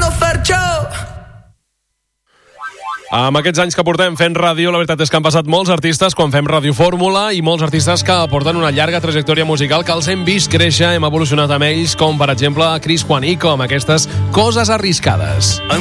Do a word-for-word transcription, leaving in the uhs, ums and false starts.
escuchando Fercho. Amb aquests anys que portem fent ràdio, la veritat és que han passat molts artistes quan fem Ràdio Fórmula i molts artistes que porten una llarga trajectòria musical que els hem vist créixer, hem evolucionat amb ells, com per exemple Chris Juanico, amb aquestes Coses arriscades.